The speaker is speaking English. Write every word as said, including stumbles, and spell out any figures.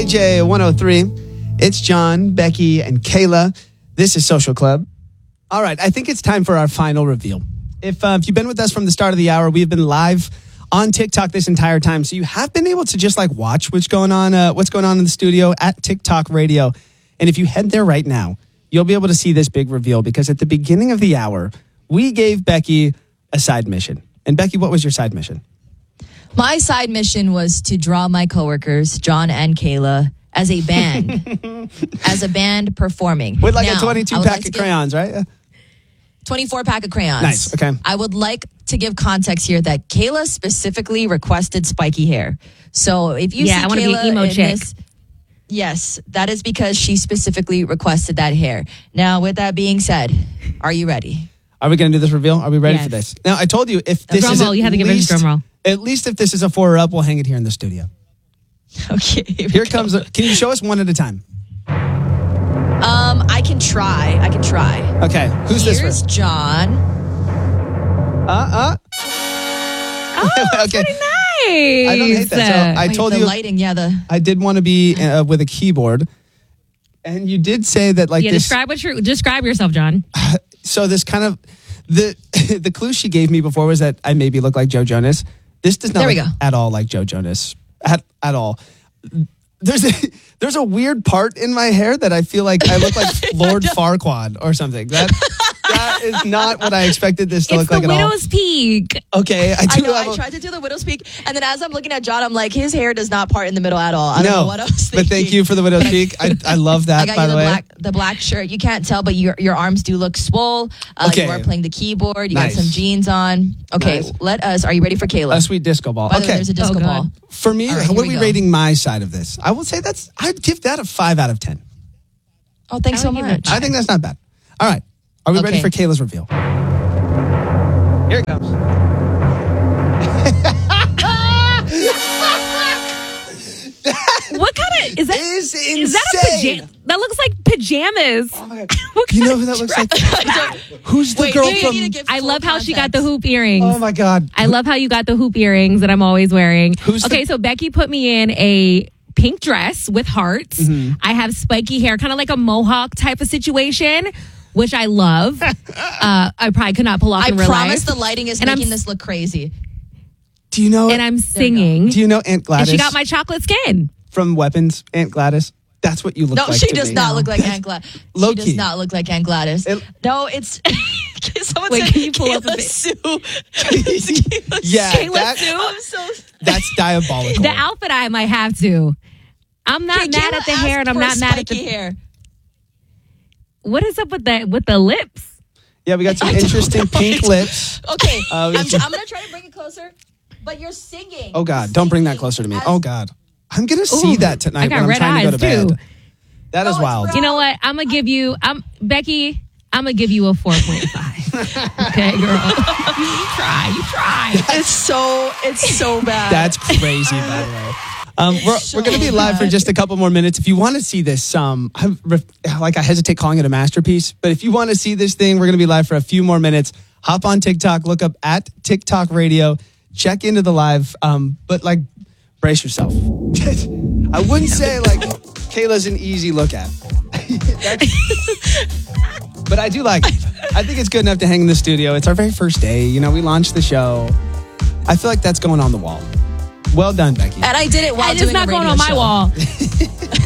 K J one oh three. It's John, Becky, and Kayla. This is Social Club. All right, I think it's time for our final reveal. If, uh, if you've been with us from the start of the hour, we've been live on TikTok this entire time. So you have been able to just like watch what's going on, uh, what's going on in the studio at TikTok Radio. And if you head there right now, you'll be able to see this big reveal because at the beginning of the hour, we gave Becky a side mission. And Becky, what was your side mission? My side mission was to draw my coworkers, John and Kayla, as a band, as a band performing. With like now, a twenty-two pack like of crayons, right? twenty-four pack of crayons. Nice, okay. I would like to give context here that Kayla specifically requested spiky hair. So if you yeah, see I want to Kayla be emo in chick. This, yes, that is because she specifically requested that hair. Now, with that being said, are you ready? Are we going to do this reveal? Are we ready yes. for this? Now, I told you if this drum is roll, at you have to give us a drum roll. At least if this is a four or up, we'll hang it here in the studio. Okay. Here, here comes. A, can you show us one at a time? Um, I can try. I can try. Okay. Who's Here's this? Here's John. Uh uh. Oh, okay. Pretty nice. I don't hate that. So I Wait, told the you. lighting, yeah. The I did want to be uh, with a keyboard, and you did say that like yeah. this, Describe what you describe yourself, John. So this kind of the the clue she gave me before was that I maybe look like Joe Jonas. This does not there we look go. at all like Joe Jonas at at all. There's a there's a weird part in my hair that I feel like I look like Lord Farquaad or something. That that is not what I expected this to it's look like at all. It's the widow's peak. Okay, I I do. know. have I a, tried to do the widow's peak, and then as I'm looking at John, I'm like, his hair does not part in the middle at all. I don't no, know what I was thinking. but thank you for the widow's peak. I I love that. I got by you the the way, black the black shirt. You can't tell, but your your arms do look swole. Uh, okay. You are playing the keyboard. You Nice. got some jeans on. Okay, Nice. Let us. Are you ready for Kayla? A sweet disco ball. By the okay, way, there's a disco Oh, ball. For me, right, what here are we we go. rating my side of this? I will say that's, I'd give that a five out of ten. Oh, thanks I so would give it a much. I think that's not bad. All right. Are we ready Okay. for Kayla's reveal? Here it comes. What kind of is that? Is insane. Is that a pajama? That looks like pajamas. Oh my God. What You kind know of who that looks dress- like? Who's the Wait, girl wait, from? you need to give I full love how she got the context. hoop earrings. Oh my God. I love how you got the hoop earrings that I'm always wearing. Who's okay, the- so Becky put me in a pink dress with hearts. Mm-hmm. I have spiky hair, kind of like a mohawk type of situation, which I love. uh, I probably could not pull off I in real promise life. the lighting is And I'm making s- this look crazy. Do you know? And I'm singing. Do you know Aunt Gladys? And she got my chocolate skin. from Weapons. Aunt Gladys. That's what you look No, like. she to does me. not look like Aunt Gladys. Low She key. does not look like Aunt Gladys. It- no, it's someone Wait, said can you pull up a Kayla bit? Sue. Yeah, Kayla that- Sue? I'm so. That's diabolical. The outfit I might have to. I'm not Okay, mad Kayla at the hair, and I'm asked not for mad at the spiky hair. What is up with that with the lips? yeah, we got some I don't interesting know. pink lips. Okay, Uh, we I'm, got some- I'm gonna try to bring it closer, but you're singing. Oh God, You're don't bring that singing closer to me. as- Oh God, I'm gonna see Ooh, that tonight I got when I'm red trying to go to eyes, bed. too. That No, is it's wild. brown. You know what? I'm gonna give you. I'm Becky. I'm gonna give you a four point five. Okay, girl. you try. You try. It's so it's so bad. That's crazy, by the way. Um, we're So we're going to be live for bad. just a couple more minutes. If you want to see this, um, I'm ref- like I hesitate calling it a masterpiece, but if you want to see this thing, we're going to be live for a few more minutes. Hop on TikTok, look up at TikTok Radio, check into the live, um, but like brace yourself. I wouldn't say like Kayla's an easy look at, but I do like it. I think it's good enough to hang in the studio. It's our very first day. You know, we launched the show. I feel like that's going on the wall. Well done, Becky. and I did it while And doing it's not a going radio on my show. wall.